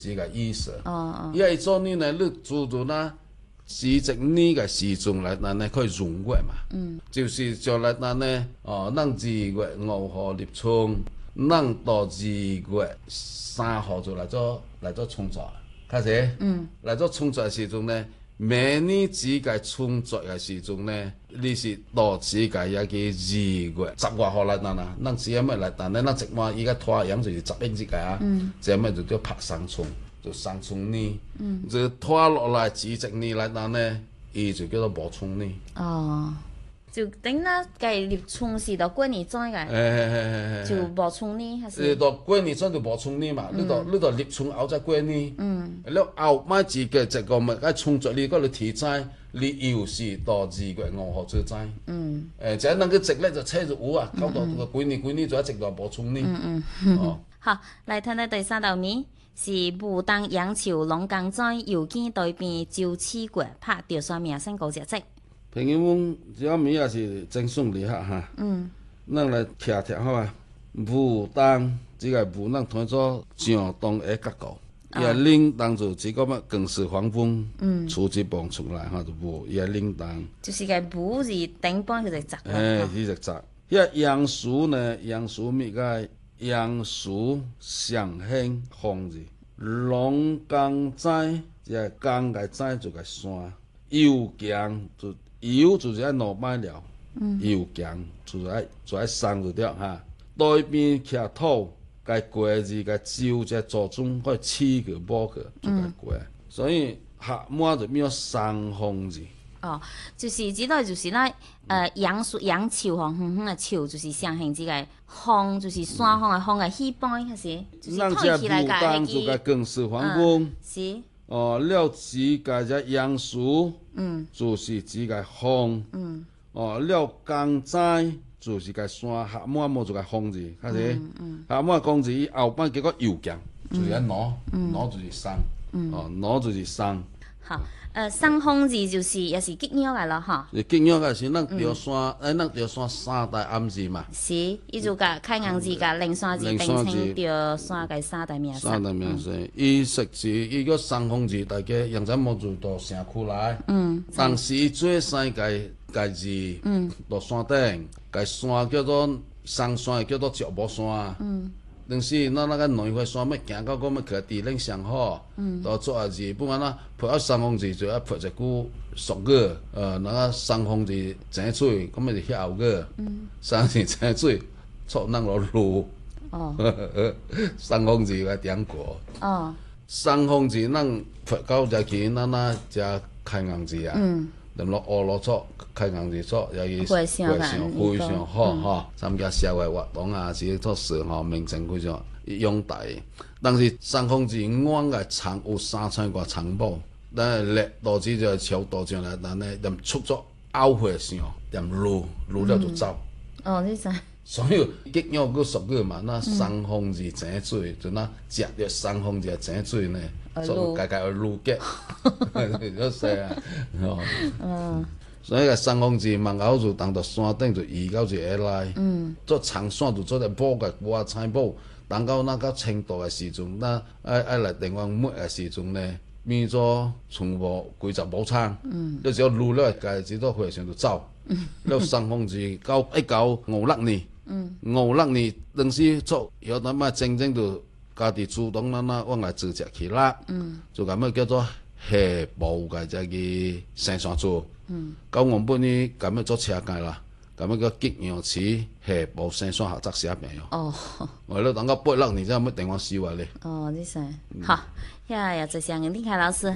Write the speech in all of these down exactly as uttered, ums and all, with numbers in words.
这个意思。 哦哦。 因为做呢呢，你做到那时节呢个时钟来，咱呢可以融入嘛。嗯。就是将来咱呢，哦，咱二月五号立春，咱到二月三号就来做来做创作，开始。嗯。来做创作的时阵呢，明年只个创作的时阵呢，你是到只个一个二月十外号来咱啊，咱只么来，但呢咱一晚依家拖阳就是十一日个啊。嗯。这么就叫拍三春。就三春呢，嗯，就拖落来几十年来，咱呢，伊就叫做无春呢。 哦，就等那計立春是到過年再嘅， 誒就無春呢，還是？ 到過年再就無春呢嘛，你到你到立春後再過年。嗯。了後買自己一個物，該創作你嗰個題材，你又是到二月五號再摘。嗯。誒，就那個植咧就車就有啊，搞到個過年過年就一直到無春呢。 嗯嗯。哦。好，嚟睇睇第三道題。是牡丹楊潮龍江在郵件對邊招刺過拍條線名聲高隻隻。 朋友們，這名也是真順利下哈。嗯。咱來聽聽好啊。牡丹這個牡丹同做上東的結構，也鈴鐺就這個乜更是黃蜂，嗯，出一幫出來哈就牡也鈴鐺。 就是個牡字頂幫佢就摘。 誒，佢就摘。迄楊樹呢？楊樹咪個？楊樹上興風字，龍江仔，即係江個仔就個山，油強就油就是愛落擺了，油強就愛就愛送就掉哈。對邊徛土，個過字個招隻做中可以刺個補個就個過，所以下滿就變咗送風字。 哦，就是指到就是那呃楊樹楊潮吼，遠遠的潮就是上興這個風，就是山風的風的起擺，還是就是推起來個迄個更是黃蜂。 是。 哦，了指個只楊樹，嗯，就是指個風。嗯。哦，了江仔就是個山，下滿冇就個風字，開始。嗯嗯。下滿風字，伊後擺結果又強，就是按攞，攞就是送。嗯。哦，攞就是送。 好。呃，送風字就是也是吉鳥個咯，哈。 吉鳥個是咱條山，誒，咱條山三大暗字嘛。 是，伊就甲開陽字甲靈山字並稱條山個三大名。 三大名姓，伊實字伊個送風字，大家陽山冇做到城區來。嗯。當時最先個個字，嗯，到山頂，個山叫做送山，叫做石帽山。嗯。但是咱那個內塊山要行到嗰麼佢地領上好，到做下字，不然啦，配一送風字就要配一句俗語，呃，那個送風字井水，咁咪就歇後語，送字井水，錯咱落路，哦，送風字個點過，哦，送風字咱配到只期，咱那只開陽字啊。咁落學落錯開陽字錯，又是非常非常好哈！參加社會活動啊，是做事吼名稱非常勇大。但是送風字阮個長有三千個長寶，但係歷導致就超多上來，但係連出咗拗回上，連路路了就走。 哦，你知。 所以吉鳥個俗語嘛，那送風字井水，就那食着送風字井水呢。所以家家有路嘅，都細啊，嗯，所以個送風字門口就當到山頂就移到一個來，嗯，做長線就做啲補個補菜補，等到那個程度嘅時陣，那愛愛來電話抹嘅時陣呢，變咗全部幾十補倉，嗯，你只要路了，家只多回上就走，嗯，了送風字到一九五六年，嗯，五六年當時做有那麼真正就。家己主動咱那往來自食去啦，嗯，就咁樣叫做下步嘅只個生產做，嗯，到我本呢咁樣做車界啦，咁樣叫吉陽市下步生產合作社名喲。哦，我咧等到八六年之後乜電話收話咧。 哦，你是好，呀呀，謝謝吳定凱老師。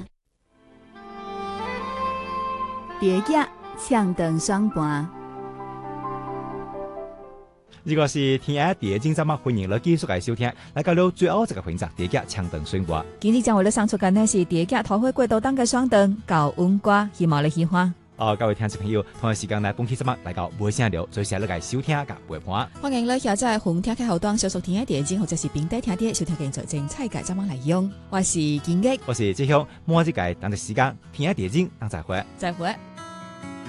蝶夾搶燈雙盤。 如果是天下第一精節目，歡迎你繼續嚟收聽。嚟到了最後一個環節，蝶夾搶燈選歌。 今日將為你送出嘅呢是蝶夾桃花過道當嘅雙燈高溫歌，希望你喜歡。 哦，各位聽眾朋友，同一時間嚟本期節目嚟到無聲聊，最時嚟收聽嘅陪伴。 歡迎你下載紅聽嘅後端，小數天下第一精或者是平底聽啲收聽嘅最精彩嘅節目內容。我是建益， 我是志雄，每一個當嘅時間，天下第一精，當再會， 再會。